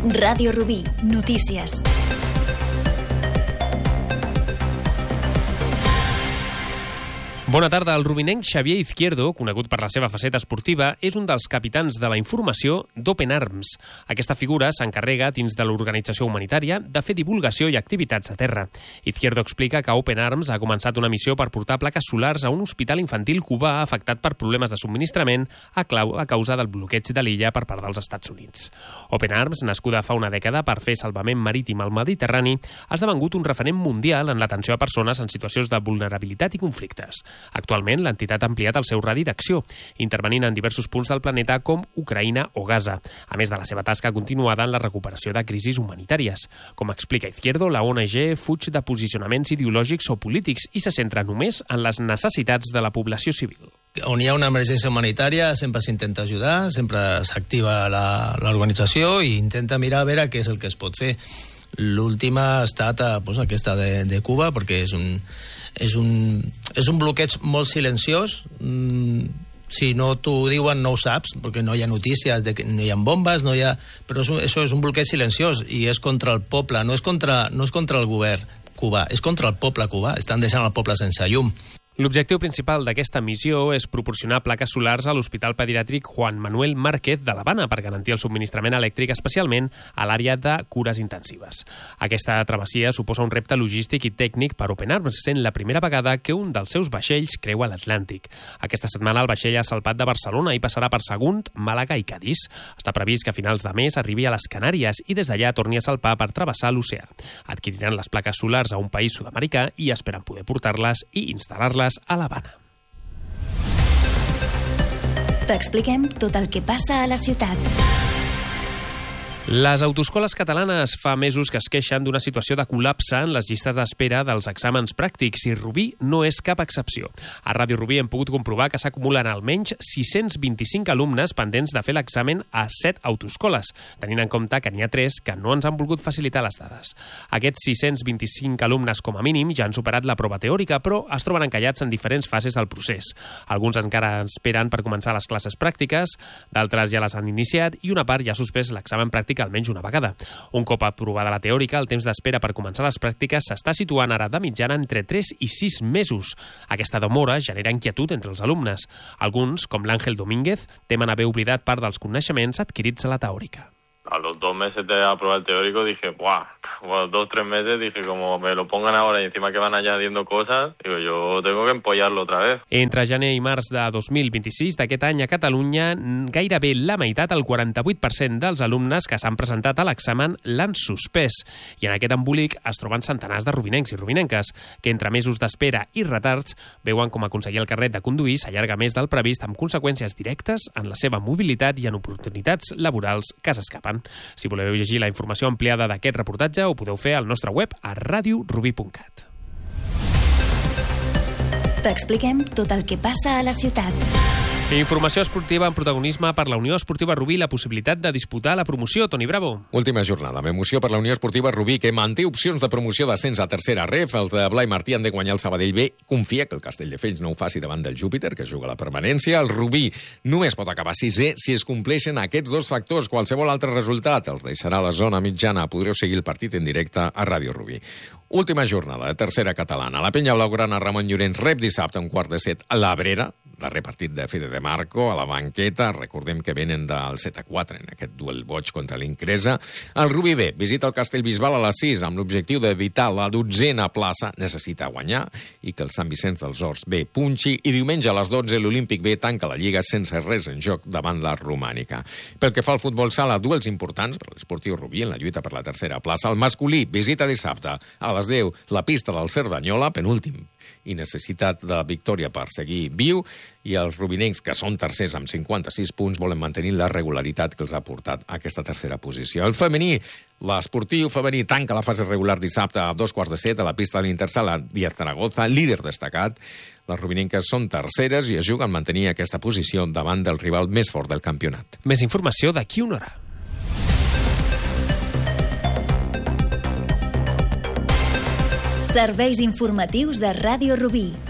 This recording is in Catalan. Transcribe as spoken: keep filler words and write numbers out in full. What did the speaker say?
Ràdio Rubí, notícies. Bona tarda. El rubinenc Xavier Izquierdo, conegut per la seva faceta esportiva, és un dels capitans de la informació d'Open Arms. Aquesta figura s'encarrega, dins de l'organització humanitària, de fer divulgació i activitats a terra. Izquierdo explica que Open Arms ha començat una missió per portar plaques solars a un hospital infantil cubà afectat per problemes de subministrament a, clau, a causa del bloqueig de l'illa per part dels Estats Units. Open Arms, nascuda fa una dècada per fer salvament marítim al Mediterrani, ha esdevingut un referent mundial en l'atenció a persones en situacions de vulnerabilitat i conflictes. Actualment, l'entitat ha ampliat el seu radi d'acció, intervenint en diversos punts del planeta com Ucraïna o Gaza, a més de la seva tasca continuada en la recuperació de crisis humanitàries. Com explica Izquierdo, la O N G fuig de posicionaments ideològics o polítics i se centra només en les necessitats de la població civil. On hi ha una emergència humanitària sempre s'intenta ajudar, sempre s'activa l'organització i intenta mirar a veure què és el que es pot fer. L'última ha estat pues, aquesta de, de Cuba, perquè és un, és, un, és un bloqueig molt silenciós. Mm, si no t'ho diuen no ho saps, perquè no hi ha notícies, de que no hi ha bombes, no hi ha... però és un, això és un bloqueig silenciós i és contra el poble, no és contra, no és contra el govern cubà, és contra el poble cubà. Estan deixant el poble sense llum. L'objectiu principal d'aquesta missió és proporcionar plaques solars a l'Hospital Pediàtric Juan Manuel Márquez de l'Havana per garantir el subministrament elèctric, especialment a l'àrea de cures intensives. Aquesta travessia suposa un repte logístic i tècnic per Open Arms, sent la primera vegada que un dels seus vaixells creua l'Atlàntic. Aquesta setmana el vaixell ha salpat de Barcelona i passarà per Sagunt, Màlaga i Cadís. Està previst que a finals de mes arribi a les Canàries i des d'allà torni a salpar per travessar l'oceà. Adquiriran les plaques solars a un país sud-americà i esperen poder portar-les i instal·lar-les a l'Havana. T'expliquem tot el que passa a la ciutat. Les autoescoles catalanes fa mesos que es queixen d'una situació de col·lapse en les llistes d'espera dels exàmens pràctics i Rubí no és cap excepció. A Ràdio Rubí hem pogut comprovar que s'acumulen almenys sis-cents vint-i-cinc alumnes pendents de fer l'examen a set autoescoles, tenint en compte que n'hi ha tres que no ens han volgut facilitar les dades. Aquests sis-cents vint-i-cinc alumnes com a mínim ja han superat la prova teòrica, però es troben encallats en diferents fases del procés. Alguns encara esperen per començar les classes pràctiques, d'altres ja les han iniciat i una part ja ha suspès l'examen pràctic almenys una vegada. Un cop aprovada la teòrica, el temps d'espera per començar les pràctiques s'està situant ara de mitjana entre tres i sis mesos. Aquesta demora genera inquietud entre els alumnes. Alguns, com l'Àngel Domínguez, temen haver oblidat part dels coneixements adquirits a la teòrica. A los dos meses de aprobar el teórico dije, ¡buah! A los dos, tres meses dije, como me lo pongan ahora y encima que van añadiendo cosas, digo, yo tengo que empollarlo otra vez. Entre gener i març de dos mil vint-i-sis d'aquest any a Catalunya, gairebé la meitat, el quaranta-vuit per cent dels alumnes que s'han presentat a l'examen l'han suspès. I en aquest embolic es troben centenars de rubinencs i rubinenques, que entre mesos d'espera i retards veuen com aconseguir el carnet de conduir s'allarga més del previst amb conseqüències directes en la seva mobilitat i en oportunitats laborals que s'escapen. Si voleu llegir la informació ampliada d'aquest reportatge, ho podeu fer al nostre web a radio rubí punt cat. T'expliquem tot el que passa a la ciutat. Informació esportiva amb protagonisme per la Unió Esportiva Rubí, la possibilitat de disputar la promoció. Toni Bravo. Última jornada amb emoció per la Unió Esportiva Rubí, que manté opcions de promoció d'ascens a tercera ref. Els de Blai Martí han de guanyar el Sabadell B. Confia que el Castelldefels no ho faci davant del Júpiter, que juga a la permanència. El Rubí només pot acabar sisè si es compleixen aquests dos factors. Qualsevol altre resultat els deixarà a la zona mitjana. Podreu seguir el partit en directe a Ràdio Rubí. Última jornada, tercera catalana. La penya blaugrana Ramon Llorenç rep dissabte a un quart de set a l'Abrera, darrer partit de Fede de Marco, a la banqueta. Recordem que venen del set a quatre en aquest duel boig contra l'Incresa. El Rubí B visita el Castellbisbal a les sis amb l'objectiu d'evitar la dotzena plaça. Necessita guanyar i que el Sant Vicenç dels Horts B punxi. I diumenge a les dotze l'Olímpic B tanca la Lliga sense res en joc davant la Romànica. Pel que fa al futbol sala, duels importants per l'Esportiu Rubí en la lluita per la tercera plaça. El masculí visita dissabte a les deu la pista del Cerdanyola, penúltim, i necessitat de victòria per seguir viu, i els rubinencs, que són tercers amb cinquanta-sis punts, volen mantenir la regularitat que els ha portat a aquesta tercera posició. El femení, l'esportiu femení, tanca la fase regular dissabte a dos quarts de set a la pista de l'Intersala Díaz Zaragoza, líder destacat. Les rubinenques són terceres i es juguen a mantenir aquesta posició davant del rival més fort del campionat. Més informació d'aquí una hora. Serveis informatius de Ràdio Rubí.